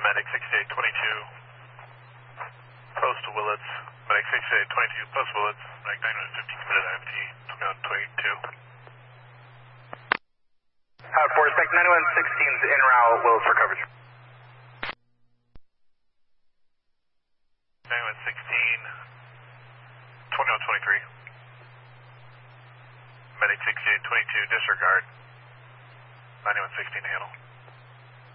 Medic 6822, post Willits. Medic 6822, post Willits. Medic 9115, committed IFT, 2122. Howard 4, Spec 9116's en route, Willits for coverage. 9116, 2123. Medic 6822, disregard. 9116 handle.